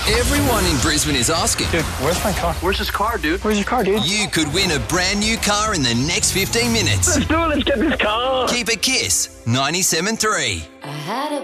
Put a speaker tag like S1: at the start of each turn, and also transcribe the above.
S1: Everyone in Brisbane is asking.
S2: Dude, where's my car?
S3: Where's his car, dude?
S2: Where's your car, dude?
S1: You could win a brand new car in the next 15 minutes.
S3: Let's do it. Let's get this car.
S1: Keep it Kiss 97.3.
S4: I had a